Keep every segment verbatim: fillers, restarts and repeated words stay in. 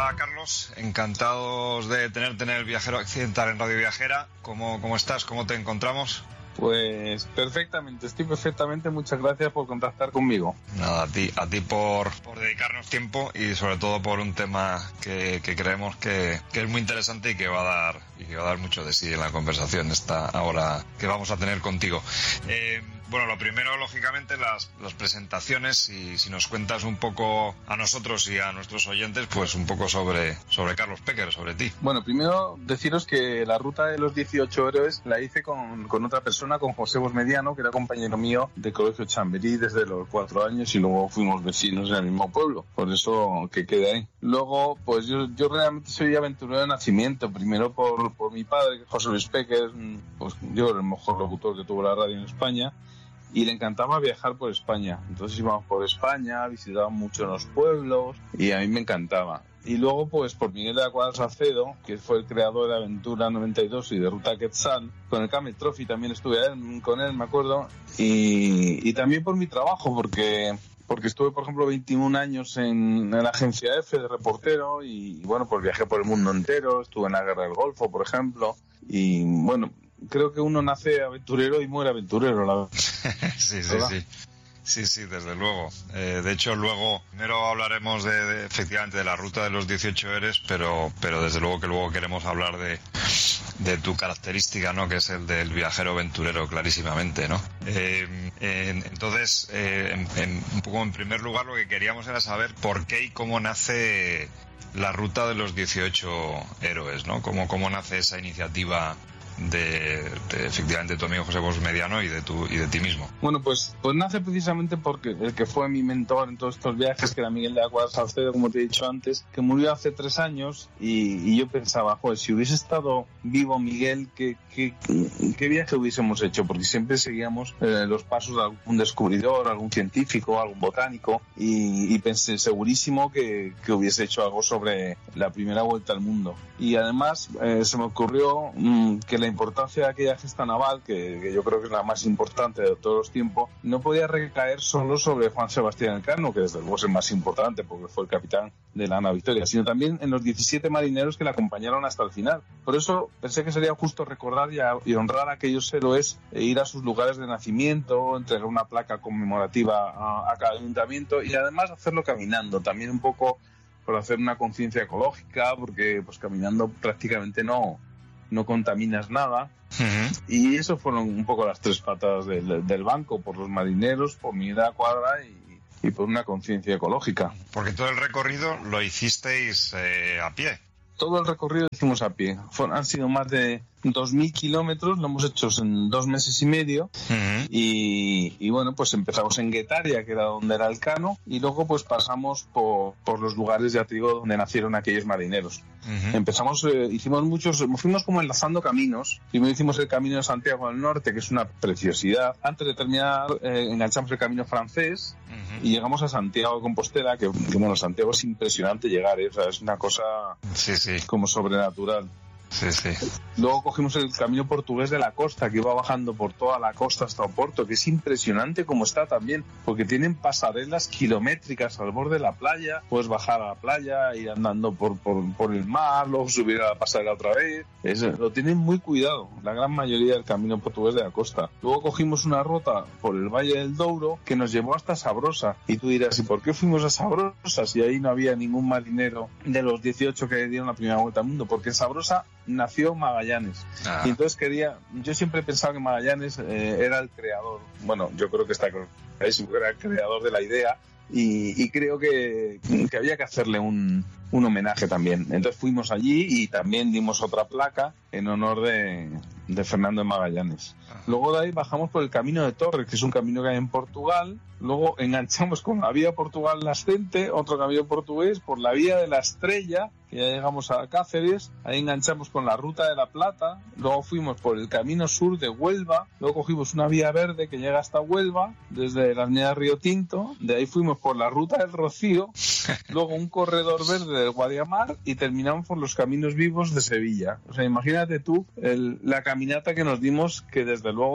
Hola Carlos, encantados de tenerte en el Viajero Accidental en Radio Viajera. ¿Cómo, cómo estás? ¿Cómo te encontramos? Pues perfectamente, estoy perfectamente, muchas gracias por contactar conmigo. Nada, a ti, a ti por, por dedicarnos tiempo y sobre todo por un tema que, que creemos que, que es muy interesante y que va a dar y que va a dar mucho de sí en la conversación esta hora que vamos a tener contigo. Eh, Bueno, lo primero, lógicamente, las, las presentaciones, y si nos cuentas un poco a nosotros y a nuestros oyentes, pues un poco sobre, sobre Carlos Péquer, sobre ti. Bueno, primero deciros que la ruta de los dieciocho héroes la hice con, con otra persona, con José Bosmediano, que era compañero mío de Colegio Chamberí desde los cuatro años y luego fuimos vecinos en el mismo pueblo, por eso que quede ahí. Luego, pues yo, yo realmente soy aventurero de nacimiento, primero por, por mi padre, José Luis Péquer, pues yo era el mejor locutor que tuvo la radio en España, y le encantaba viajar por España. Entonces íbamos por España, visitábamos mucho los pueblos y a mí me encantaba. Y luego pues por Miguel de la Cuadra Salcedo, que fue el creador de Aventura noventa y dos y de Ruta Quetzal, con el Camel Trophy también estuve con él, me acuerdo, y, y también por mi trabajo, porque porque estuve, por ejemplo, veintiún años en, en la agencia F de reportero y, bueno, pues viajé por el mundo entero, estuve en la Guerra del Golfo, por ejemplo, y bueno, creo que uno nace aventurero y muere aventurero, la verdad. Sí, sí, sí. Sí, sí, desde luego. Eh, de hecho, luego, primero hablaremos de, de, efectivamente, de la ruta de los dieciocho héroes, pero, pero desde luego que luego queremos hablar de, de tu característica, ¿no? Que es el del viajero aventurero, clarísimamente, ¿no? Eh, eh, entonces, eh, en, en, un poco en primer lugar, lo que queríamos era saber por qué y cómo nace la ruta de los dieciocho héroes, ¿no? Cómo, cómo nace esa iniciativa De, de efectivamente tu amigo José Bosmediano y de tu y de ti mismo. Bueno, pues pues nace precisamente porque el que fue mi mentor en todos estos viajes, que era Miguel de la Cuadra Salcedo, como te he dicho antes, que murió hace tres años y, y yo pensaba, joder, si hubiese estado vivo Miguel, ¿qué, qué, qué viaje hubiésemos hecho? Porque siempre seguíamos eh, los pasos de algún descubridor, algún científico, algún botánico, y, y pensé segurísimo que, que hubiese hecho algo sobre la primera vuelta al mundo. Y además eh, se me ocurrió mmm, que la importancia de aquella gesta naval, que, que yo creo que es la más importante de todos los tiempos, no podía recaer solo sobre Juan Sebastián Elcano, que desde luego es el más importante porque fue el capitán de la Ana Victoria, sino también en los diecisiete marineros que la acompañaron hasta el final. Por eso pensé que sería justo recordar y, a, y honrar a aquellos héroes, e ir a sus lugares de nacimiento, entregar una placa conmemorativa a, a cada ayuntamiento y además hacerlo caminando, también un poco por hacer una conciencia ecológica, porque pues caminando prácticamente no no contaminas nada. Uh-huh. Y eso fueron un poco las tres patas del, del banco, por los marineros, por Miguel de la Cuadra y, y por una conciencia ecológica. Porque todo el recorrido lo hicisteis eh, a pie. Todo el recorrido lo hicimos a pie. Fueron, han sido más de dos mil kilómetros, lo hemos hecho en dos meses y medio. Uh-huh. y, y bueno, pues empezamos en Guetaria, que era donde era Elcano, y luego pues pasamos por, por los lugares, ya te digo, donde nacieron aquellos marineros. Uh-huh. Empezamos, eh, hicimos muchos, fuimos como enlazando caminos. Primero hicimos el Camino de Santiago del Norte, que es una preciosidad. Antes de terminar, eh, enganchamos el Camino Francés. Uh-huh. Y llegamos a Santiago de Compostela, que, que bueno, Santiago es impresionante llegar, ¿eh? O sea, es una cosa sí, sí. como sobrenatural. Sí, sí. Luego cogimos el camino portugués de la costa, que iba bajando por toda la costa hasta Oporto, que es impresionante como está también, porque tienen pasarelas kilométricas al borde de la playa. Puedes bajar a la playa, ir andando por, por, por el mar, luego subir a la pasarela otra vez. Es, lo tienen muy cuidado, la gran mayoría del camino portugués de la costa. Luego cogimos una ruta por el Valle del Douro que nos llevó hasta Sabrosa. Y tú dirás, ¿y por qué fuimos a Sabrosa si ahí no había ningún marinero de los dieciocho que dieron la primera vuelta al mundo? Porque en Sabrosa nació Magallanes. Ah. Y entonces quería, yo siempre he pensado que Magallanes eh, era el creador, bueno, yo creo que está clarísimo, era el creador de la idea, y, y creo que, que había que hacerle un, un homenaje también. Entonces fuimos allí y también dimos otra placa en honor de, de Fernando de Magallanes. Ah. Luego de ahí bajamos por el Camino de Torres, que es un camino que hay en Portugal. Luego enganchamos con la vía Portugal-Nascente, otro camino portugués, por la vía de la Estrella, que ya llegamos a Cáceres. Ahí enganchamos con la Ruta de la Plata. Luego fuimos por el camino sur de Huelva. Luego cogimos una vía verde que llega hasta Huelva, desde la avenida Río Tinto. De ahí fuimos por la Ruta del Rocío. Luego un corredor verde del Guadiamar y terminamos por los caminos vivos de Sevilla. O sea, imagínate tú el, la caminata que nos dimos, que desde luego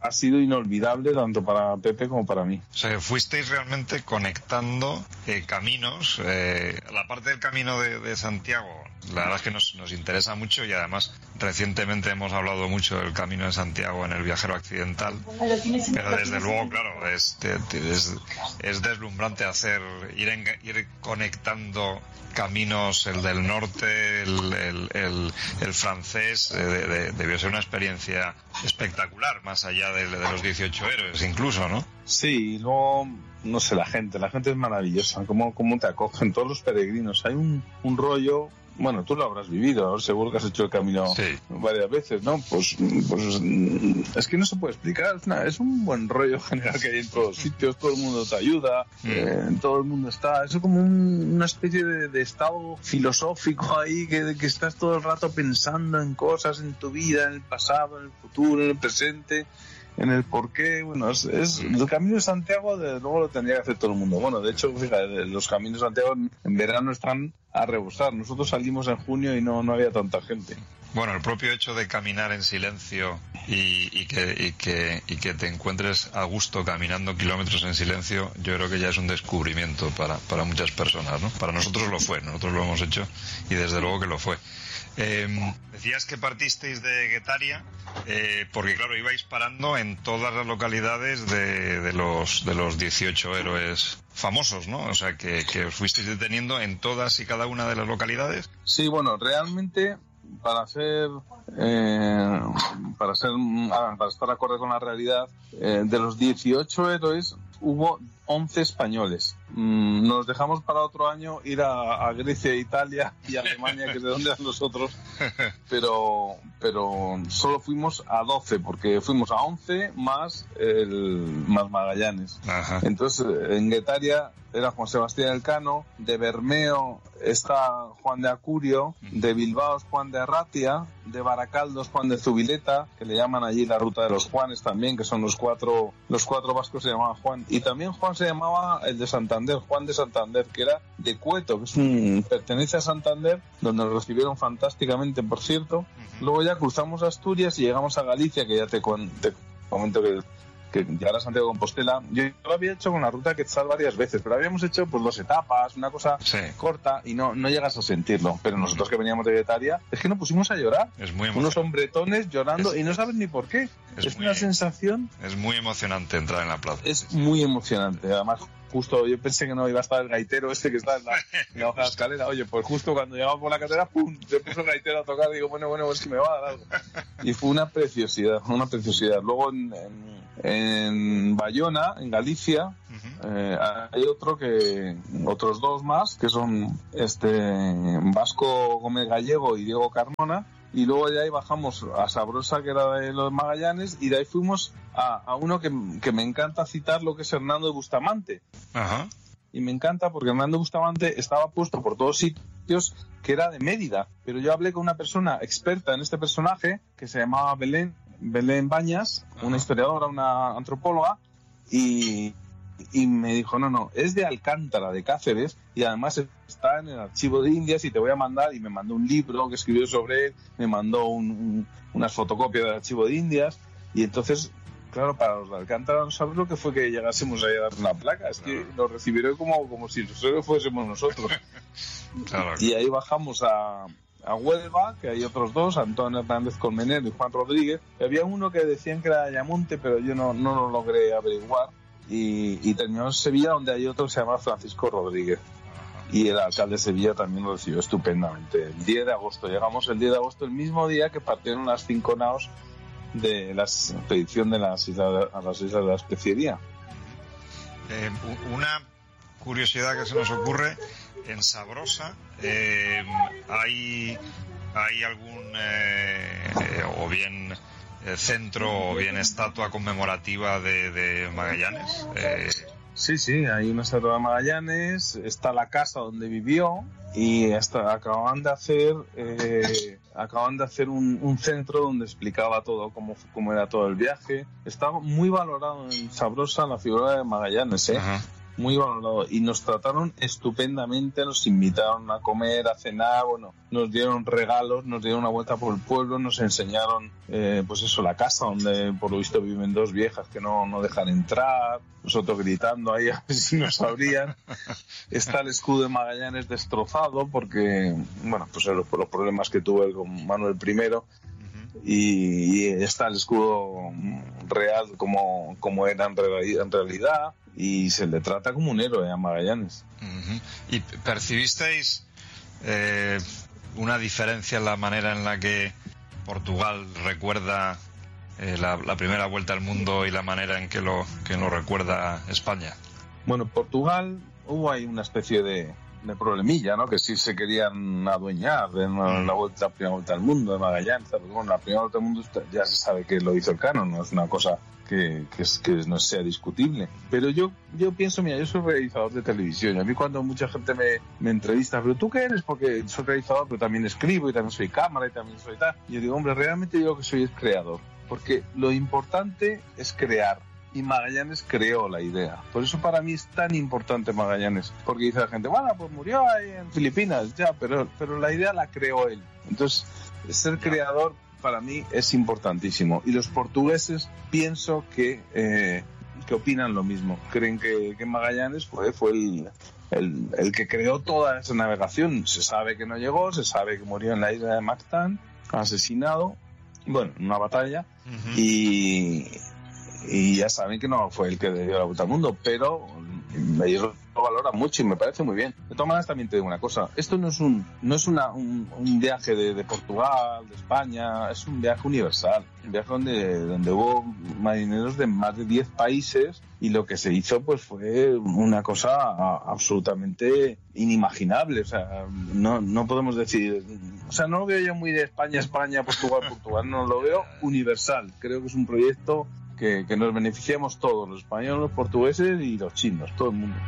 ha sido inolvidable tanto para Pepe como para mí. O sea, fuisteis realmente conectando eh, caminos. Eh, la parte del camino de, de Santiago, la verdad es que nos, nos interesa mucho, y además recientemente hemos hablado mucho del Camino de Santiago en El Viajero Accidental, pero desde luego, claro, es, es, es deslumbrante hacer, ir, en, ir conectando caminos, el del norte, el, el, el, el francés, eh, de, de, debió ser una experiencia espectacular, más allá de, de los dieciocho héroes incluso, ¿no? Sí, y luego, no sé, la gente, la gente es maravillosa, cómo, cómo te acogen todos los peregrinos, hay un, un rollo. Bueno, tú lo habrás vivido, seguro que has hecho el camino sí. varias veces, ¿no? Pues, pues es que no se puede explicar, es, una, es un buen rollo general que hay en todos los sitios, todo el mundo te ayuda, mm. eh, todo el mundo está, eso es como un, una especie de, de estado filosófico ahí, que, que estás todo el rato pensando en cosas, en tu vida, en el pasado, en el futuro, en el presente, en el porqué. Bueno, es, es el Camino de Santiago, desde luego lo tendría que hacer todo el mundo. Bueno, de hecho, fíjate, los Caminos de Santiago en, en verano están a rebosar. Nosotros salimos en junio y no, no había tanta gente. Bueno, el propio hecho de caminar en silencio y, y, que, y, que, y que te encuentres a gusto caminando kilómetros en silencio, yo creo que ya es un descubrimiento para, para muchas personas, ¿no? Para nosotros lo fue, nosotros lo hemos hecho y desde luego que lo fue. Eh, decías que partisteis de Guetaria, eh, porque claro, ibais parando en todas las localidades de, de los de los dieciocho héroes famosos, ¿no? O sea, que, que os fuisteis deteniendo en todas y cada una de las localidades. Sí, bueno, realmente para ser eh, para ser para estar acorde con la realidad, eh, de los dieciocho héroes hubo once españoles. Mm, nos dejamos para otro año ir a, a Grecia, Italia y Alemania, que es de donde eran nosotros, pero pero solo fuimos a doce, porque fuimos a once más el más Magallanes. Ajá. Entonces en Guetaria era Juan Sebastián Elcano, de Bermeo está Juan de Acurio, de Bilbao es Juan de Arratia, de Baracaldo es Juan de Zubileta, que le llaman allí la ruta de los Juanes también, que son los cuatro los cuatro vascos se llamaban Juan, y también Juan se llamaba el de Santander, Juan de Santander, que era de Cueto, que es un, pertenece a Santander, donde nos recibieron fantásticamente, por cierto. Uh-huh. Luego ya cruzamos Asturias y llegamos a Galicia, que ya te, con, te comento que que llegar a Santiago de Compostela, yo lo había hecho con la ruta Quetzal varias veces, pero habíamos hecho pues dos etapas, una cosa sí. corta, y no, no llegas a sentirlo. Pero nosotros que veníamos de Guetaria, es que nos pusimos a llorar. Es muy unos hombretones llorando es, y no sabes ni por qué. Es, es muy, una sensación... Es muy emocionante entrar en la plaza. Es muy emocionante, además... Justo, yo pensé que no iba a estar el gaitero este que está en la, en la hoja de escalera. Oye, pues justo cuando llegamos por la carretera, ¡pum!, se puso el gaitero a tocar. Digo, bueno, bueno, es que me va a dar algo. Y fue una preciosidad, una preciosidad. Luego en, en, en Bayona, en Galicia, uh-huh. eh, hay otro que, otros dos más, que son este Vasco Gómez Gallego y Diego Carmona. Y luego de ahí bajamos a Sabrosa, que era de los Magallanes, y de ahí fuimos a, a uno que, que me encanta citar, lo que es Hernando de Bustamante. Ajá. Y me encanta porque Hernando de Bustamante estaba puesto por todos sitios, que era de Mérida. Pero yo hablé con una persona experta en este personaje, que se llamaba Belén, Belén Bañas, Ajá. una historiadora, una antropóloga, y... y me dijo, no, no, es de Alcántara, de Cáceres, y además está en el archivo de Indias y te voy a mandar, y me mandó un libro que escribió sobre él, me mandó un, un, unas fotocopias del archivo de Indias, y entonces, claro, para los de Alcántara no sabes lo que fue que llegásemos ahí a dar una placa, es que nos recibieron como, como si nosotros fuésemos nosotros. Claro. Y ahí bajamos a... a Huelva, que hay otros dos, Antonio Hernández Colmenero y Juan Rodríguez, y había uno que decían que era de Ayamonte, pero yo no, no lo logré averiguar. Y, y terminó en Sevilla, donde hay otro que se llama Francisco Rodríguez. Ajá. Y el alcalde de Sevilla también lo recibió estupendamente. El diez de agosto, llegamos el diez de agosto, el mismo día que partieron las cinco naos de la expedición de las islas, a las islas de la Especiería. Eh, una curiosidad que se nos ocurre, en Sabrosa eh, hay, hay algún, eh, eh, o bien... centro o bien estatua conmemorativa de, de Magallanes. Eh... Sí, sí, hay una estatua de Magallanes, está la casa donde vivió y hasta acaban de hacer eh, acaban de hacer un, un centro donde explicaba todo, cómo, cómo era todo el viaje. Estaba muy valorado en Sabrosa la figura de Magallanes, ¿eh? Ajá. muy valorado, y nos trataron estupendamente, nos invitaron a comer, a cenar, bueno, nos dieron regalos, nos dieron una vuelta por el pueblo, nos enseñaron, eh, pues eso, la casa donde por lo visto viven dos viejas que no, no dejan entrar, nosotros gritando ahí a ver si nos abrían. Está el escudo de Magallanes destrozado porque, bueno, pues los, los problemas que tuvo con Manuel primero. Y, y está el escudo real como, como era en, reali- en realidad, y se le trata como un héroe a Magallanes. Uh-huh. ¿Y percibisteis eh, una diferencia en la manera en la que Portugal recuerda eh, la, la primera vuelta al mundo y la manera en que lo, que lo recuerda España? Bueno, Portugal hubo ahí una especie de de problemilla, ¿no? Que sí se querían adueñar de la, vuelta, la primera vuelta al mundo de Magallanes, porque bueno, la primera vuelta al mundo ya se sabe que lo hizo el Cano, no es una cosa que, que, es, que no sea discutible. Pero yo yo pienso, mira, yo soy realizador de televisión, y a mí cuando mucha gente me, me entrevista, ¿pero tú qué eres? Porque soy realizador, pero también escribo, y también soy cámara, y también soy tal. Y yo digo, hombre, realmente yo lo que soy es creador, porque lo importante es crear. Y Magallanes creó la idea. Por eso para mí es tan importante Magallanes. Porque dice la gente, bueno, pues murió ahí en Filipinas, ya, pero, pero la idea la creó él. Entonces, ser creador para mí es importantísimo. Y los portugueses pienso que, eh, que opinan lo mismo. Creen que, que Magallanes fue, fue el, el, el que creó toda esa navegación. Se sabe que no llegó, se sabe que murió en la isla de Mactán, asesinado, bueno, en una batalla, uh-huh. y... y ya saben que no fue el que dio la vuelta al mundo, pero ellos lo valoran mucho y me parece muy bien. De todas maneras, también te digo una cosa, esto no es un no es una, un, un viaje de, de Portugal, de España, es un viaje universal, un viaje donde, donde hubo marineros de más de diez países, y lo que se hizo pues fue una cosa absolutamente inimaginable. O sea, no, no podemos decir, o sea, no lo veo yo muy de España, España, Portugal, Portugal, no, lo veo universal. Creo que es un proyecto Que, que nos beneficiemos todos, los españoles, los portugueses y los chinos, todo el mundo.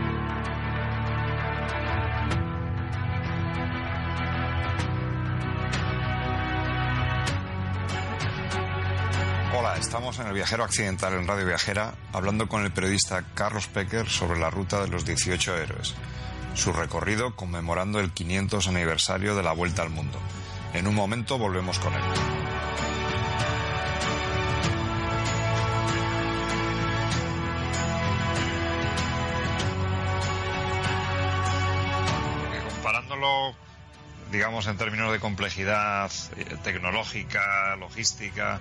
Hola, estamos en El Viajero Accidental en Radio Viajera, hablando con el periodista Carlos Pecker sobre la ruta de los dieciocho héroes, su recorrido conmemorando el quinientos aniversario de la Vuelta al Mundo. En un momento volvemos con él. Digamos, en términos de complejidad eh, tecnológica, logística,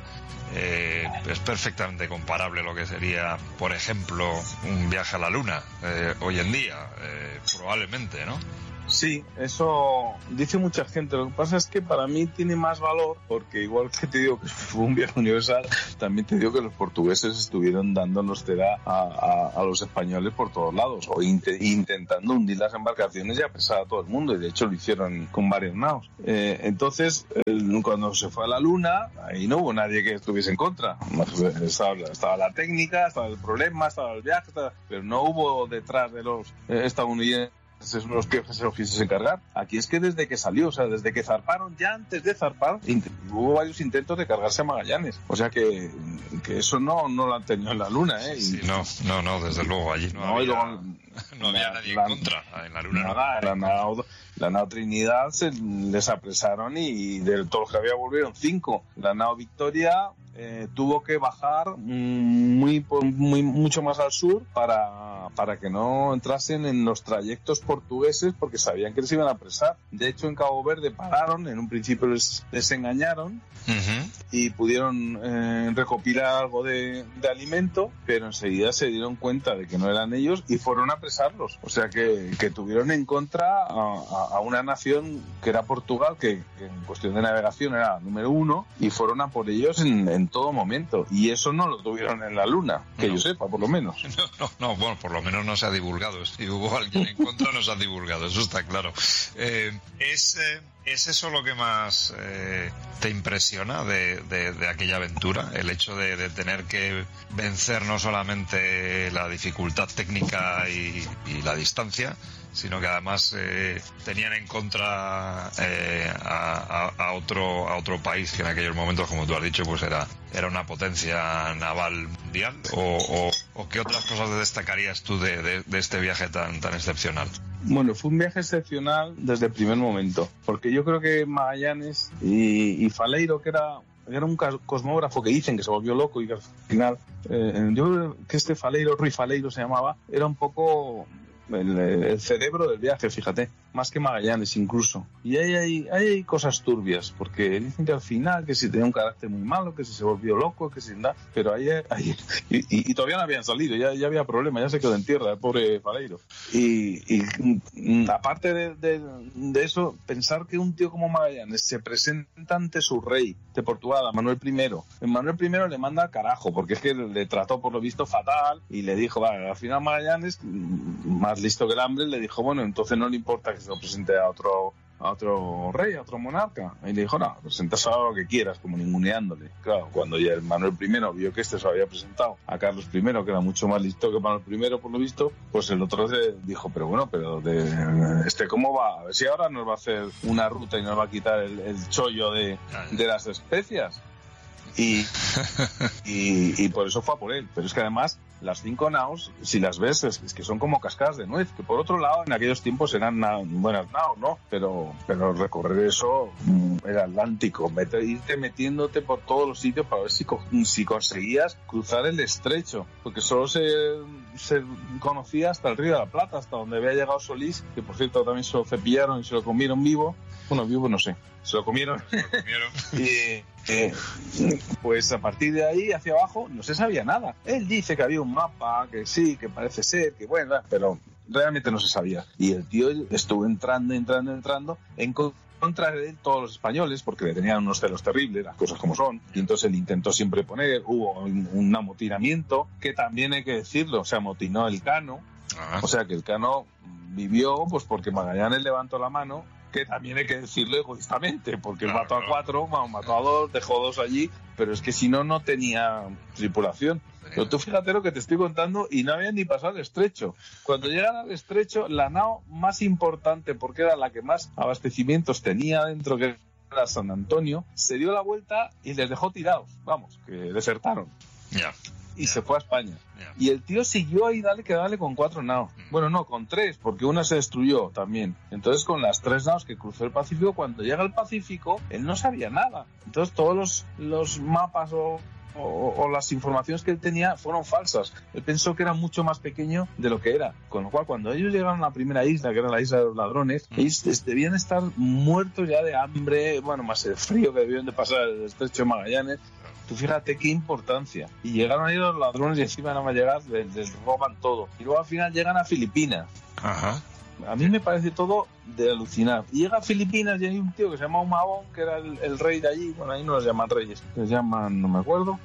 eh, es perfectamente comparable lo que sería, por ejemplo, un viaje a la Luna eh, hoy en día, eh, probablemente, ¿no? Sí, eso dice mucha gente. Lo que pasa es que para mí tiene más valor, porque igual que te digo que fue un viaje universal, también te digo que los portugueses estuvieron dándonos tela a, a, a los españoles por todos lados, o int- intentando hundir las embarcaciones y apresar a todo el mundo, y de hecho lo hicieron con varios naos. Eh, entonces, el, cuando se fue a la Luna, ahí no hubo nadie que estuviese en contra. Estaba, estaba la técnica, estaba el problema, estaba el viaje, estaba, pero no hubo detrás de los eh, estadounidenses los que se lo quisiesen cargar. Aquí es que desde que salió, o sea, desde que zarparon, ya antes de zarpar, int- hubo varios intentos de cargarse a Magallanes. O sea que, que eso no, no lo han tenido en la Luna, ¿eh? Y, sí, no, no, no, desde luego, allí no, no había, luego, no había la, nadie la, en contra, en la Luna. Nada, no. la, nao, la nao Trinidad se les apresaron, y de todos los que había volvieron cinco. La nao Victoria eh, tuvo que bajar muy, muy mucho más al sur para, para que no entrasen en los trayectos portugueses, porque sabían que les iban a apresar. De hecho, en Cabo Verde pararon, en un principio les, les engañaron, uh-huh. y pudieron eh, recopilar algo de, de alimento, pero enseguida se dieron cuenta de que no eran ellos y fueron a apresarlos. O sea que, que tuvieron en contra a, a, a una nación que era Portugal, que, que en cuestión de navegación era número uno, y fueron a por ellos en, en todo momento. Y eso no lo tuvieron en la Luna, que no. yo sepa, por lo menos. No, no, no, bueno, por lo menos no se ha divulgado. Si hubo alguien en contra, no se ha divulgado, eso está claro. Eh, es... Eh... ¿Es eso lo que más eh, te impresiona de, de, de aquella aventura? El hecho de, de tener que vencer no solamente la dificultad técnica y, y la distancia, sino que además eh, tenían en contra eh, a, a, a otro a otro país que en aquellos momentos, como tú has dicho, pues era era una potencia naval mundial. O, o, o ¿qué otras cosas destacarías tú de, de, de este viaje tan tan excepcional? Bueno, fue un viaje excepcional desde el primer momento, porque yo creo que Magallanes y, y Faleiro, que era, era un cosmógrafo que dicen que se volvió loco y que al final, eh, yo creo que este Faleiro, Rui Faleiro se llamaba, era un poco el, el cerebro del viaje, fíjate, más que Magallanes incluso. Y ahí hay, hay, hay cosas turbias, porque dicen que al final, que si tenía un carácter muy malo, que si se volvió loco, que si nada, pero ahí, ahí y, y, y todavía no habían salido, ya, ya había problemas, ya se quedó en tierra el pobre Faleiro. Y, y aparte de, de, de eso, pensar que un tío como Magallanes se presenta ante su rey de Portugal, Manuel primero, Manuel primero le manda al carajo, porque es que le trató por lo visto fatal, y le dijo, vale, al final Magallanes, más listo que el hambre, le dijo, bueno, entonces no le importa que se lo presente a otro a otro rey, a otro monarca. Y le dijo, no, presentas a lo que quieras, como ninguneándole. Claro, cuando ya el Manuel primero vio que este se había presentado a Carlos primero, que era mucho más listo que Manuel primero, por lo visto, pues el otro se dijo, pero bueno, pero de este cómo va, a ver si ahora nos va a hacer una ruta y nos va a quitar el, el chollo de, de las especias. Y, y, y por eso fue a por él. Pero es que además las cinco naos, si las ves, es, es que son como cascadas de nuez, que por otro lado en aquellos tiempos eran na, buenas naos, ¿no? Pero, pero recorrer eso, el Atlántico, meter, irte metiéndote por todos los sitios para ver si, si conseguías cruzar el estrecho, porque solo se, se conocía hasta el Río de la Plata, hasta donde había llegado Solís, que por cierto también se lo cepillaron y se lo comieron vivo. Bueno, vivo no sé, se lo comieron. Se lo comieron. y, eh, pues a partir de ahí hacia abajo no se sabía nada. Él dice que había un mapa, que sí, que parece ser, que bueno, pero realmente no se sabía. Y el tío estuvo entrando, entrando, entrando en contra de él todos los españoles, porque le tenían unos celos terribles, las cosas como son, y entonces él intentó siempre poner, hubo un, un amotinamiento, que también hay que decirlo, se amotinó el Cano, ah. O sea que el Cano vivió pues porque Magallanes levantó la mano, que también hay que decirlo egoístamente, porque claro, él mató claro. a cuatro, bueno, mató a dos, dejó dos allí, pero es que si no, no tenía tripulación. Pero tú fíjate lo que te estoy contando y no habían ni pasado el estrecho. Cuando llegan al estrecho, la nao más importante, porque era la que más abastecimientos tenía dentro, que era San Antonio, se dio la vuelta y les dejó tirados, vamos, que desertaron. Ya. Yeah. Y yeah. se fue a España. Yeah. Y el tío siguió ahí, dale que dale, con cuatro naos. Mm. Bueno, no, con tres, porque una se destruyó también. Entonces, con las tres naos que cruzó el Pacífico, cuando llega al Pacífico, él no sabía nada. Entonces, todos los, los mapas o, o, o las informaciones que él tenía fueron falsas. Él pensó que era mucho más pequeño de lo que era. Con lo cual, cuando ellos llegaron a la primera isla, que era la isla de los ladrones, mm. ellos debían estar muertos ya de hambre, bueno, más el frío que debían de pasar el estrecho de Magallanes. Tú fíjate qué importancia. Y llegaron ahí los ladrones y encima van a llegar, les, les roban todo. Y luego al final llegan a Filipinas. Ajá. A mí me parece todo de alucinar. Y llega a Filipinas y hay un tío que se llama Humabón, que era el, el rey de allí. Bueno, ahí no los llaman reyes, les llaman, no me acuerdo.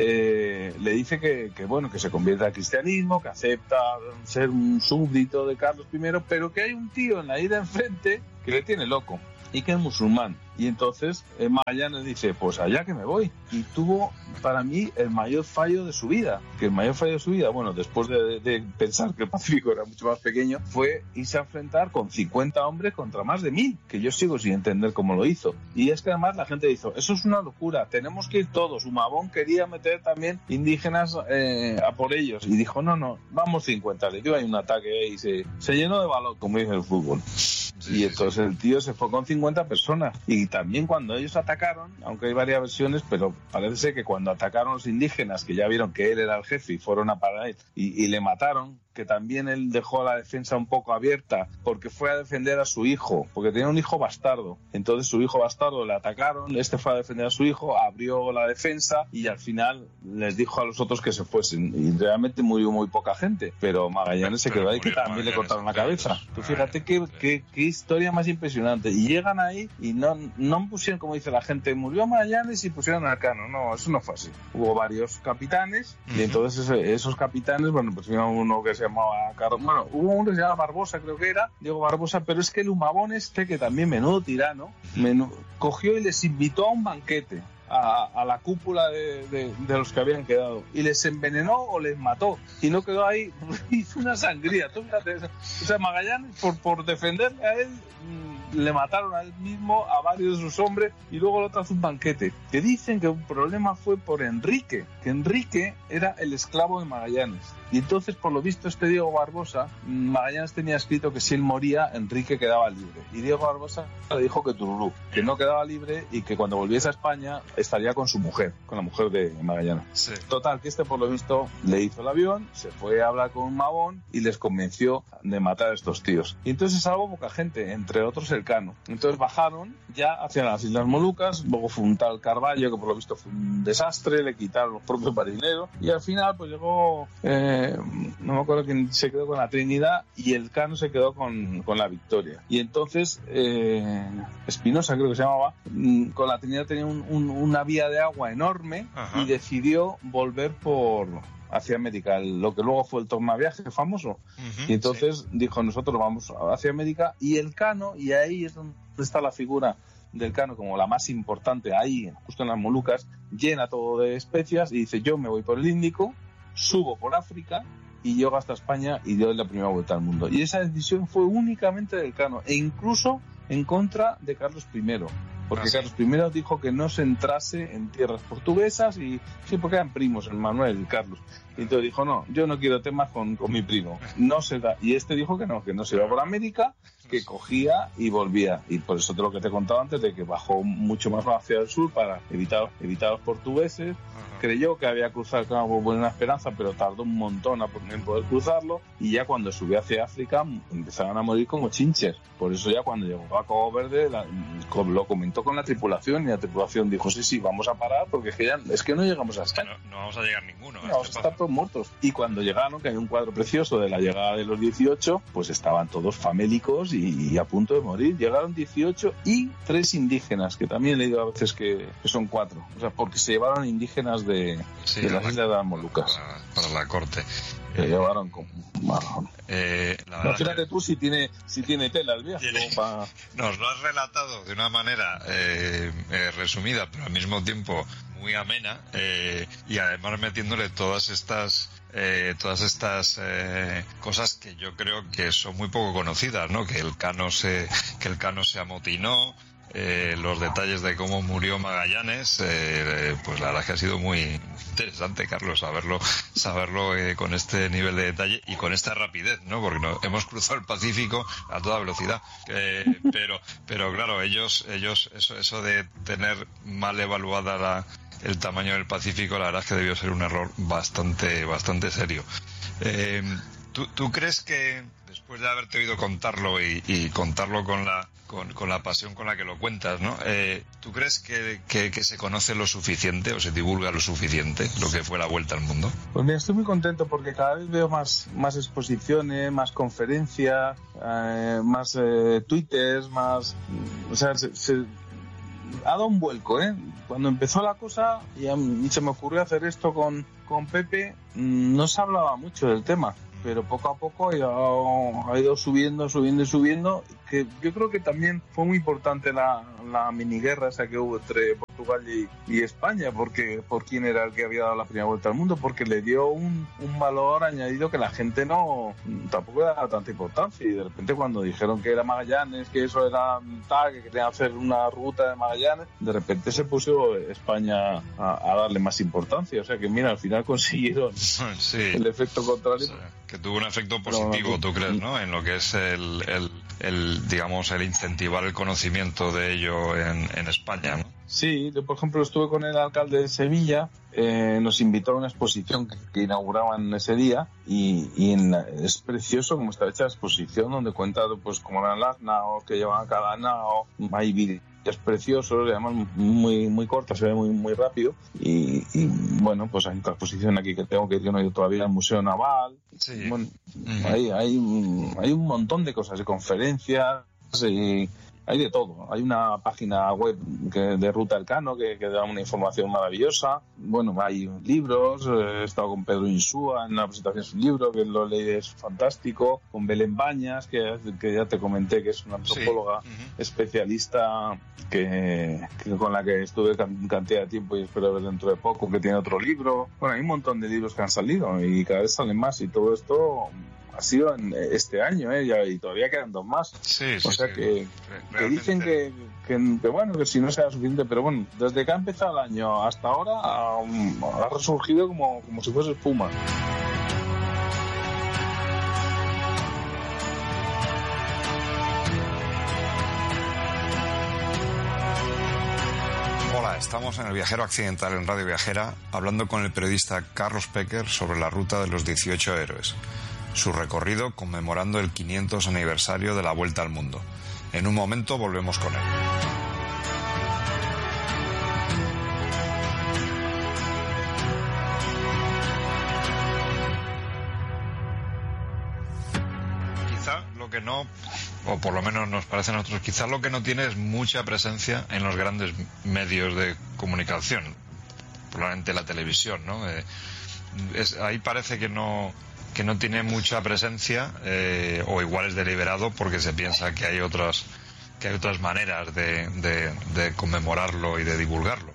Eh, le dice que, que, bueno, que se convierte al cristianismo, que acepta ser un súbdito de Carlos primero, pero que hay un tío en la isla enfrente que le tiene loco y que es musulmán. Y entonces eh, Magallanes dice, pues allá que me voy. Y tuvo, para mí, el mayor fallo de su vida. Que el mayor fallo de su vida, bueno, después de, de pensar que el Pacífico era mucho más pequeño, fue irse a enfrentar con cincuenta hombres contra más de mil, que yo sigo sin entender cómo lo hizo. Y es que además la gente dijo, eso es una locura, tenemos que ir todos. Humabón quería meter también indígenas eh, a por ellos. Y dijo, no, no, vamos cincuenta. Le dio ahí un ataque y se, se llenó de valor, como dice el fútbol. Sí, y entonces sí, sí. El tío se fue con cincuenta personas. Y también cuando ellos atacaron, aunque hay varias versiones, pero parece ser que cuando atacaron los indígenas, que ya vieron que él era el jefe y fueron a parar y, y le mataron, que también él dejó la defensa un poco abierta porque fue a defender a su hijo, porque tenía un hijo bastardo. Entonces su hijo bastardo le atacaron, este fue a defender a su hijo, abrió la defensa y al final les dijo a los otros que se fuesen. Y realmente murió muy poca gente, pero Magallanes se quedó ahí, que también le cortaron la cabeza. Tú fíjate qué, qué, qué historia más impresionante. Y llegan ahí y no, no pusieron, como dice la gente, murió Magallanes y pusieron al Cano. No, eso no fue así. Hubo varios capitanes y entonces esos capitanes, bueno, pues vino uno que se llamaba Carlos, bueno, hubo uno que se llamaba Barbosa, creo que era, Diego Barbosa, pero es que el Humabón este, que también menudo tirano, menudo, cogió y les invitó a un banquete. a, a la cúpula de, de, de los que habían quedado y les envenenó o les mató y no quedó ahí, hizo una sangría. Tú fíjate, o sea, Magallanes por, por defenderle a él le mataron a él mismo, a varios de sus hombres, y luego el otro hace un banquete. Que dicen que un problema fue por Enrique, que Enrique era el esclavo de Magallanes. Y entonces, por lo visto, este Diego Barbosa, Magallanes tenía escrito que si él moría, Enrique quedaba libre. Y Diego Barbosa le dijo que tururú, que no quedaba libre y que cuando volviese a España estaría con su mujer, con la mujer de Magallanes. Sí. Total, que este, por lo visto, le hizo el avión, se fue a hablar con un Mabón y les convenció de matar a estos tíos. Y entonces salvó poca gente, entre otros el Cano. Entonces bajaron ya hacia las Islas Molucas, luego fue un tal Carballo que por lo visto fue un desastre, le quitaron los propios marineros y al final pues llegó, eh, no me acuerdo quién se quedó con la Trinidad y el Cano se quedó con, con la Victoria. Y entonces eh, Espinosa creo que se llamaba, con la Trinidad tenía un, un, una vía de agua enorme. Ajá. Y decidió volver por hacia América, lo que luego fue el tornaviaje famoso. Uh-huh, y entonces sí. dijo, nosotros vamos hacia América, y el Cano, y ahí es donde está la figura del Cano como la más importante, ahí justo en las Molucas, llena todo de especias y dice, yo me voy por el Índico, subo por África y llego hasta España y doy la primera vuelta al mundo. Y esa decisión fue únicamente del Cano, e incluso en contra de Carlos primero. Porque ah, sí. Carlos primero dijo que no se entrase en tierras portuguesas y sí, porque eran primos, el Manuel y Carlos. Y entonces dijo, no, yo no quiero temas con, con mi primo. No se da. Y este dijo que no, que no se iba por América, que cogía y volvía. Y por eso te lo que te he contado antes, de que bajó mucho más hacia el sur para evitar, evitar a los portugueses. Uh-huh. Creyó que había cruzado el Cabo Buena Esperanza, pero tardó un montón en poder cruzarlo. Y ya cuando subió hacia África, empezaron a morir como chinches. Por eso ya cuando llegó a Cabo Verde, la, lo comentó con la tripulación y la tripulación dijo, sí, sí, vamos a parar porque es que, ya, es que no llegamos a España. No, no vamos a llegar ninguno. No, vamos a estar todos muertos. Y cuando llegaron, que hay un cuadro precioso de la llegada de los dieciocho, pues estaban todos famélicos y, y a punto de morir. Llegaron dieciocho y tres indígenas, que también he leído a veces que, que son cuatro. O sea, porque se llevaron indígenas de, sí, de las la, islas de las Molucas. Para, para la corte. Que llevaron como... Bueno, eh, la no, fíjate que... tú si tiene si tiene tela el viaje. Tiene... Para... Nos lo has relatado de una manera eh, eh, resumida, pero al mismo tiempo muy amena, eh, y además metiéndole todas estas eh, todas estas eh, cosas que yo creo que son muy poco conocidas, ¿no? Que el Cano se que el Cano se amotinó. Eh, los detalles de cómo murió Magallanes, eh, pues la verdad es que ha sido muy interesante, Carlos, saberlo, saberlo eh, con este nivel de detalle y con esta rapidez, ¿no? Porque no, hemos cruzado el Pacífico a toda velocidad, eh, pero, pero claro, ellos, ellos, eso, eso de tener mal evaluada la, el tamaño del Pacífico, la verdad es que debió ser un error bastante, bastante serio. Eh, ¿tú, ¿Tú crees que después de haberte oído contarlo y, y contarlo con la Con, con la pasión con la que lo cuentas, ¿no? Eh, ¿Tú crees que, que, que se conoce lo suficiente o se divulga lo suficiente lo que fue la vuelta al mundo? Pues mira, estoy muy contento porque cada vez veo más, más exposiciones, más conferencias, eh, más eh, twitters, más... O sea, se, se ha dado un vuelco, ¿eh? Cuando empezó la cosa y, a, y se me ocurrió hacer esto con, con Pepe, no se hablaba mucho del tema, pero poco a poco ha ido, ha ido subiendo, subiendo y subiendo, que yo creo que también fue muy importante la, la miniguerra esa que hubo entre Portugal y, y España, porque por quién era el que había dado la primera vuelta al mundo, porque le dio un, un valor añadido que la gente no tampoco le daba tanta importancia, y de repente cuando dijeron que era Magallanes, que eso era tal, que querían hacer una ruta de Magallanes, de repente se puso España a, a darle más importancia, o sea que mira, al final consiguieron sí. el efecto contrario. Sí. Que tuvo un efecto positivo, no, no, ¿tú crees, no? En lo que es el, el, el digamos, el incentivar el conocimiento de ello en, en España, ¿no? Sí, yo por ejemplo estuve con el alcalde de Sevilla, eh, nos invitó a una exposición que, que inauguraban ese día y, y en la, es precioso como está hecha la exposición, donde cuenta pues cómo eran las naos, que llevaban cada nao, hay vídeos preciosos, además muy muy corta, se ve muy muy rápido y, y bueno, pues hay otra exposición aquí que tengo que ir, que no he ido todavía, al Museo Naval. Sí. Bueno, uh-huh. hay, hay, hay un montón de cosas, de conferencias y... hay de todo. Hay una página web que, de Ruta Elcano que, que da una información maravillosa. Bueno, hay libros. He estado con Pedro Insúa en la presentación de su libro, que lo leí, es fantástico. Con Belén Bañas, que, que ya te comenté, que es una antropóloga sí. uh-huh. especialista que, que con la que estuve cantidad de tiempo y espero ver dentro de poco, que tiene otro libro. Bueno, hay un montón de libros que han salido y cada vez salen más, y todo esto ha sido en este año, ¿eh? Y todavía quedan dos más. Sí, sí, o sea sí, que, que dicen que, que, que bueno, que si no sea suficiente, pero bueno, desde que ha empezado el año hasta ahora ha, ha resurgido como, como si fuese espuma. Hola, estamos en El Viajero Accidental en Radio Viajera, hablando con el periodista Carlos Pecker sobre la ruta de los dieciocho héroes. Su recorrido conmemorando el quinientos aniversario de la Vuelta al Mundo. En un momento volvemos con él. Quizá lo que no, o por lo menos nos parece a nosotros, quizá lo que no tiene es mucha presencia en los grandes medios de comunicación, probablemente la televisión, ¿no? Eh, es, ahí parece que no... que no tiene mucha presencia, eh, o igual es deliberado porque se piensa que hay otras que hay otras maneras de, de, de conmemorarlo y de divulgarlo.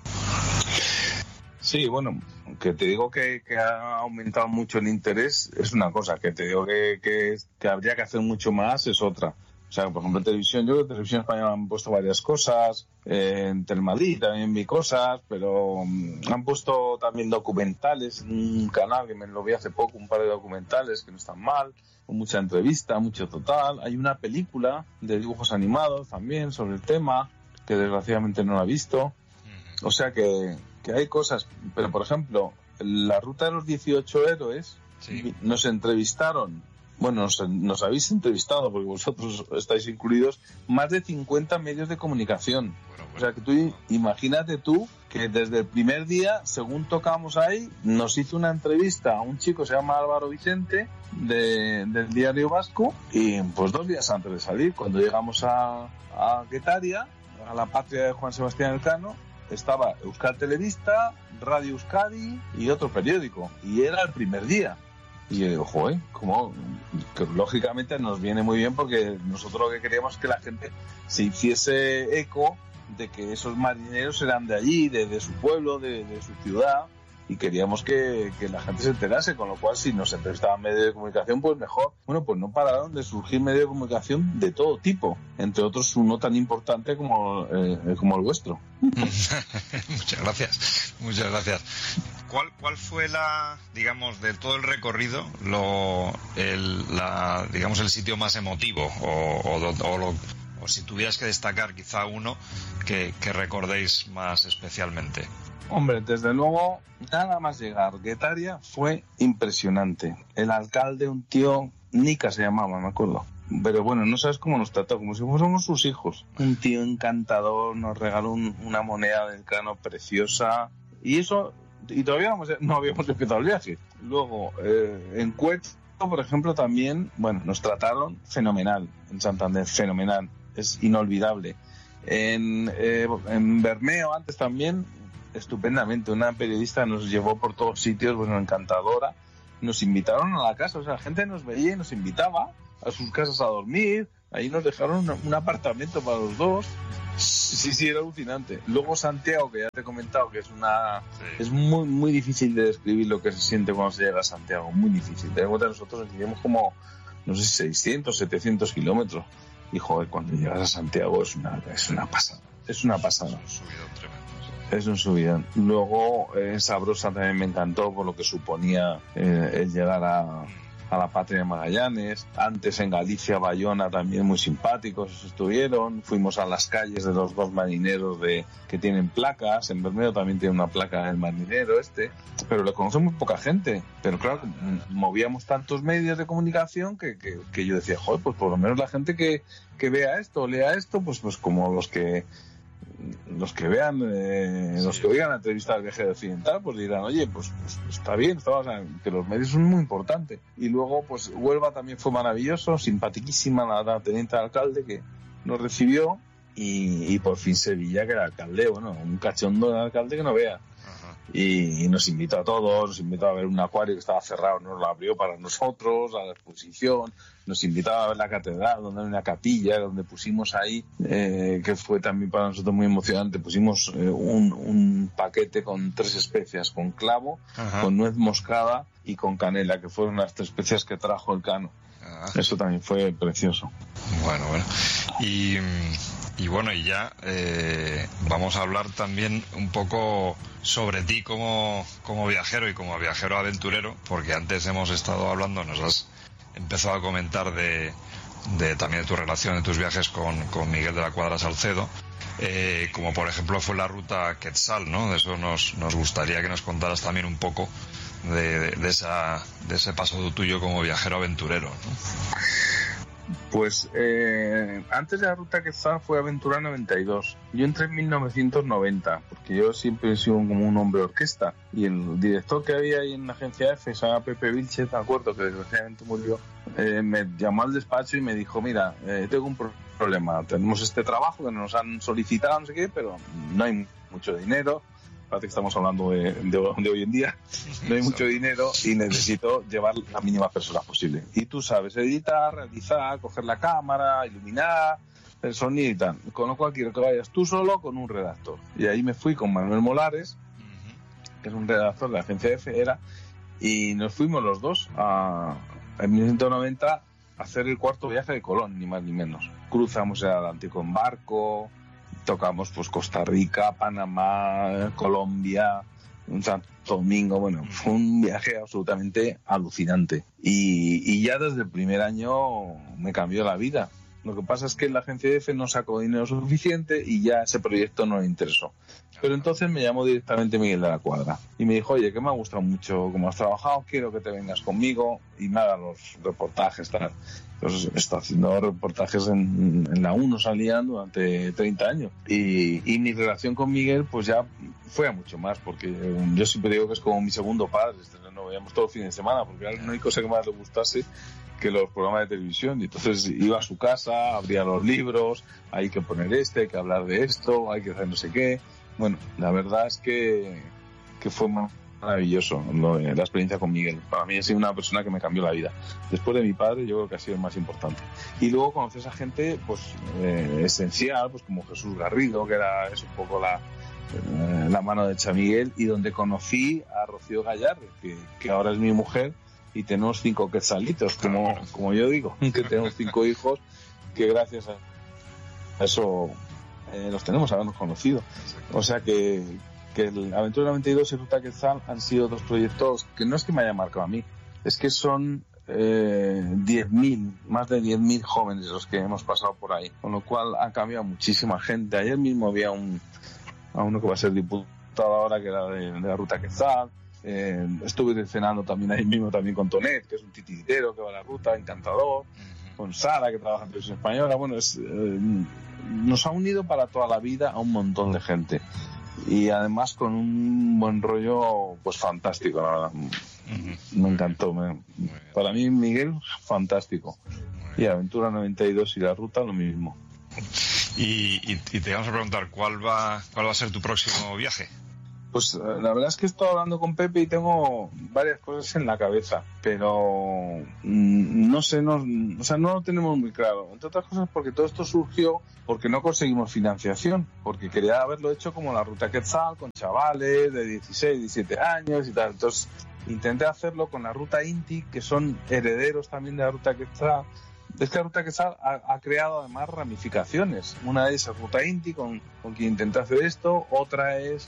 Sí, bueno, que te digo que, que ha aumentado mucho el interés es una cosa, que te digo que, que, que habría que hacer mucho más es otra. O sea, por ejemplo, en televisión, yo en televisión española han puesto varias cosas, eh, en Telemadrid también vi cosas, pero um, han puesto también documentales, un canal que me lo vi hace poco, un par de documentales que no están mal, con mucha entrevista, mucho total. Hay una película de dibujos animados también sobre el tema, que desgraciadamente no la he visto. O sea que, que hay cosas, pero por ejemplo, la ruta de los dieciocho héroes, sí. Nos entrevistaron. Bueno, nos, nos habéis entrevistado, porque vosotros estáis incluidos, más de cincuenta medios de comunicación. Bueno, bueno. O sea, que tú, imagínate tú, que desde el primer día, según tocamos ahí, nos hizo una entrevista a un chico, se llama Álvaro Vicente, de, del Diario Vasco, y pues dos días antes de salir, cuando llegamos a, a Guetaria, a la patria de Juan Sebastián Elcano, estaba Euskal Telebista, Radio Euskadi y otro periódico, y era el primer día. Y yo digo, joder, como que lógicamente nos viene muy bien, porque nosotros lo que queríamos es que la gente se hiciese eco de que esos marineros eran de allí, de, de su pueblo, de, de su ciudad, y queríamos que, que la gente se enterase, con lo cual si nos entrevistaban medios de comunicación, pues mejor. Bueno, pues no pararon de surgir medios de comunicación de todo tipo, entre otros uno tan importante como, eh, como el vuestro. Muchas gracias, muchas gracias. ¿Cuál, ¿Cuál fue la, digamos, de todo el recorrido, lo, el, la, digamos, el sitio más emotivo? O, o, o, lo, o si tuvieras que destacar quizá uno que, que recordéis más especialmente. Hombre, desde luego, nada más llegar Guetaria fue impresionante. El alcalde, un tío, Nica se llamaba, me acuerdo. Pero bueno, no sabes cómo nos trató, como si fuéramos sus hijos. Un tío encantador, nos regaló un, una moneda del Cano preciosa. Y eso... Y todavía no, no habíamos empezado el viaje. Luego, eh, en Cueto, por ejemplo, también, bueno, nos trataron fenomenal. En Santander, fenomenal. Es inolvidable. En, eh, en Bermeo, antes también, estupendamente. Una periodista nos llevó por todos sitios, bueno, encantadora. Nos invitaron a la casa, o sea, la gente nos veía y nos invitaba a sus casas a dormir. Ahí nos dejaron un, un apartamento para los dos. Sí, sí, era alucinante. Luego Santiago, que ya te he comentado que es una... Sí. Es muy muy difícil de describir lo que se siente cuando se llega a Santiago, muy difícil. Tenemos nosotros vivimos como, no sé, seiscientos, setecientos kilómetros. Y joder, cuando llegas a Santiago es una, es una pasada. Es una pasada. Es un subidón tremendo. Sí. Es un subidón. Luego en Sabrosa también me encantó por lo que suponía eh, el llegar a... a la patria de Magallanes. Antes en Galicia, Bayona, también muy simpáticos estuvieron. Fuimos a las calles de los dos marineros de que tienen placas. En Bermeo también tiene una placa el marinero este, pero lo conoce muy poca gente. Pero claro, movíamos tantos medios de comunicación que, que, que yo decía, joder, pues por lo menos la gente que, que vea esto, lea esto, pues, pues como los que los que vean, eh, sí. los que oigan la entrevista del Viajero Occidental, pues dirán, oye, pues, pues está bien, está, o sea, que los medios son muy importantes. Y luego, pues Huelva también fue maravilloso, simpaticísima la, la teniente alcalde que nos recibió, y, y por fin Sevilla, que era alcalde, bueno, un cachondo de alcalde que no vea. Y, y nos invitó a todos, nos invitó a ver un acuario que estaba cerrado, nos lo abrió para nosotros, a la exposición, nos invitó a ver la catedral, donde hay una capilla, donde pusimos ahí, eh, que fue también para nosotros muy emocionante, pusimos eh, un, un paquete con tres especias, con clavo, Ajá. con nuez moscada y con canela, que fueron las tres especias que trajo el Cano. Ajá. Eso también fue precioso. Bueno, bueno. Y... Y bueno, y ya eh, vamos a hablar también un poco sobre ti como, como viajero y como viajero aventurero, porque antes hemos estado hablando, nos has empezado a comentar de, de también de tu relación, de tus viajes con, con Miguel de la Cuadra Salcedo, eh, como por ejemplo fue la ruta Quetzal, ¿no? De eso nos, nos gustaría que nos contaras también un poco de, de, de, esa, de ese paso tuyo como viajero aventurero, ¿no? Pues eh, antes de la ruta Quetzal fue Aventura noventa y dos. Yo entré en mil novecientos noventa, porque yo siempre he sido como un hombre orquesta. Y el director que había ahí en la agencia F, se llama Pepe Vilches, me acuerdo, que desgraciadamente murió, eh, me llamó al despacho y me dijo, mira, eh, tengo un problema. Tenemos este trabajo que nos han solicitado, no sé qué, pero no hay mucho dinero. Parece que estamos hablando de, de, de hoy en día, no hay mucho dinero y necesito llevar las mínimas personas posible. Y tú sabes editar, realizar, coger la cámara, iluminar, el sonido y tal. Con lo cual quiero que vayas tú solo con un redactor. Y ahí me fui con Manuel Molares, que es un redactor de la agencia F, era, y nos fuimos los dos a, en mil novecientos noventa a hacer el cuarto viaje de Colón, ni más ni menos. Cruzamos el Atlántico en barco, tocamos pues Costa Rica, Panamá, Colombia, Santo Domingo. Bueno, fue un viaje absolutamente alucinante y, y ya desde el primer año me cambió la vida. Lo que pasa es que la agencia F no sacó dinero suficiente y ya ese proyecto no le interesó. Pero entonces me llamó directamente Miguel de la Cuadra y me dijo, oye, que me ha gustado mucho cómo has trabajado, quiero que te vengas conmigo y me hagas los reportajes, tal. Entonces está haciendo reportajes en, en la uno, salían durante treinta años. Y, y mi relación con Miguel pues ya fue a mucho más, porque yo siempre digo que es como mi segundo padre. Nos veíamos todos los fines de semana, porque a él no hay cosa que más le gustase que los programas de televisión. Y entonces iba a su casa, abría los libros, hay que poner este, hay que hablar de esto, hay que hacer no sé qué. Bueno, la verdad es que, que fue maravilloso lo, la experiencia con Miguel. Para mí ha sido una persona que me cambió la vida. Después de mi padre, yo creo que ha sido el más importante. Y luego conoces a gente pues eh, esencial, pues como Jesús Garrido, que era es un poco la, eh, la mano de Chamiguel, y donde conocí a Rocío Gallardo, que, que ahora es mi mujer, y tenemos cinco quetzalitos, como, como yo digo, que tenemos cinco hijos, que gracias a eso eh, los tenemos, habernos conocido. O sea que, que el Aventura noventa y dos y Ruta Quetzal han sido dos proyectos que no es que me hayan marcado a mí, es que son eh, diez mil, más de diez mil jóvenes los que hemos pasado por ahí, con lo cual ha cambiado muchísima gente. Ayer mismo había un, a uno que va a ser diputado ahora, que era de, de la Ruta Quetzal. Eh, estuve cenando también ahí mismo también con Tonet, que es un titiritero que va a la ruta, encantador, uh-huh. con Sara, que trabaja en televisión española. Bueno, es, eh, nos ha unido para toda la vida a un montón de gente, y además con un buen rollo pues fantástico, la verdad. Uh-huh. Me encantó, me, para mí Miguel, fantástico, y Aventura noventa y dos y la ruta lo mismo. Y, y, y te vamos a preguntar cuál va cuál va a ser tu próximo viaje. Pues la verdad es que he estado hablando con Pepe y tengo varias cosas en la cabeza, pero mmm, no sé, no, o sea, no lo tenemos muy claro. Entre otras cosas porque todo esto surgió porque no conseguimos financiación, porque quería haberlo hecho como la Ruta Quetzal, con chavales de dieciséis, diecisiete años y tal. Entonces intenté hacerlo con la Ruta Inti, que son herederos también de la Ruta Quetzal. Es que la Ruta Quetzal ha, ha creado además ramificaciones. Una es la Ruta Inti, con, con quien intenté hacer esto. Otra es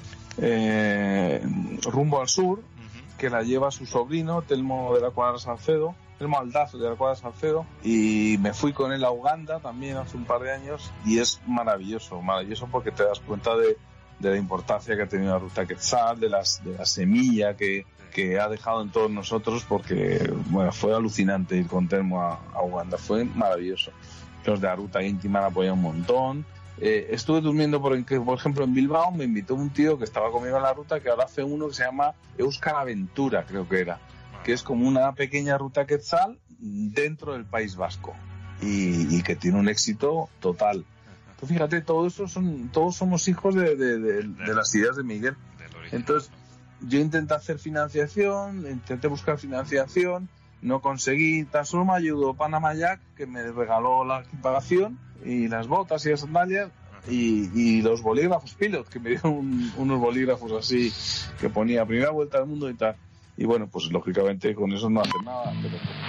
eh, Rumbo al Sur, uh-huh. que la lleva su sobrino, Telmo de la Cuadra Salcedo, Telmo Aldaz de la Cuadra Salcedo. Y me fui con él a Uganda también hace un par de años. Y es maravilloso, maravilloso porque te das cuenta de, de la importancia que ha tenido la Ruta Quetzal, de, las, de la semilla que... que ha dejado en todos nosotros, porque bueno, fue alucinante ir con Telmo a, a Uganda, fue maravilloso. Los de la Ruta Íntima me apoyan un montón. Eh, estuve durmiendo, por, por ejemplo, en Bilbao, me invitó un tío que estaba conmigo en la ruta, que ahora hace uno que se llama Euskal Aventura, creo que era, que es como una pequeña Ruta Quetzal dentro del País Vasco, y, y que tiene un éxito total. Tú fíjate, todo eso son, todos somos hijos de, de, de, de las ideas de Miguel. Entonces, yo intenté hacer financiación, intenté buscar financiación, no conseguí, tan solo me ayudó Panama Jack, que me regaló la equipación y las botas y las sandalias, y, y los bolígrafos Pilot, que me dieron un, unos bolígrafos así, que ponía primera vuelta al mundo y tal. Y bueno, pues lógicamente con eso no hace nada, pero